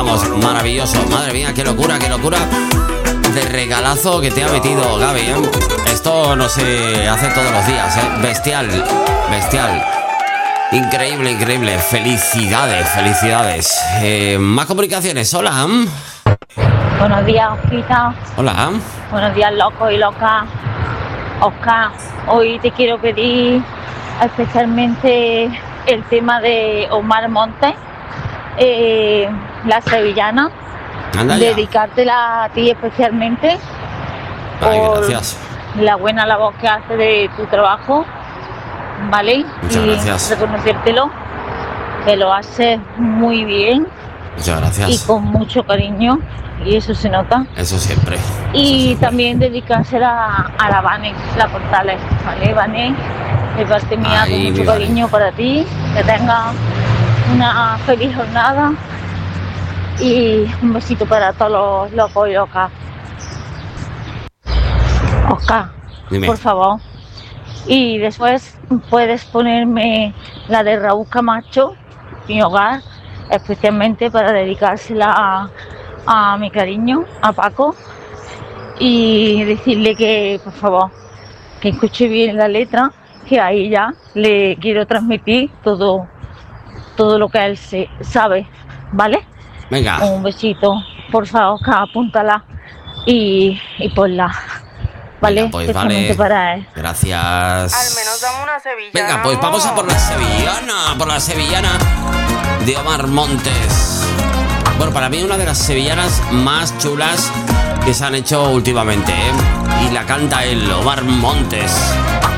Vamos, maravilloso. Madre mía, qué locura de regalazo que te ha metido Gaby, ¿eh? Esto no se hace todos los días, ¿eh? Bestial. Increíble. Felicidades. Más comunicaciones. Hola. Buenos días, Osquita. Hola. Buenos días, locos y locas. Oscar, hoy te quiero pedir especialmente el tema de Omar Montes, La Sevillana. Anda ya. Dedicártela a ti especialmente. Ay, por gracias. la buena labor que hace de tu trabajo, ¿vale? Muchas gracias. Reconocértelo, que lo haces muy bien Muchas gracias. y con mucho cariño, y eso se nota. Eso siempre. Y también dedicársela a la Vane, la Portales, ¿vale, Vane? De parte mía, Ay, con mi mucho Vane. cariño para ti, que tengas una feliz jornada y un besito para todos los locos y locas. Oscar, Dime. por favor. Y después puedes ponerme la de Raúl Camacho, Mi Hogar, especialmente para dedicársela a mi cariño, a Paco, y decirle que, por favor, que escuche bien la letra, que a ella le quiero transmitir todo lo que él sabe, ¿vale? Venga. Un besito, por favor, Oscar, apúntala y ponla, ¿vale? Venga, pues Especialmente vale. para él. Gracias. Al menos dame una sevillana. Venga, pues vamos a por la sevillana de Omar Montes. Bueno, para mí una de las sevillanas más chulas que se han hecho últimamente, ¿eh? Y la canta él, Omar Montes.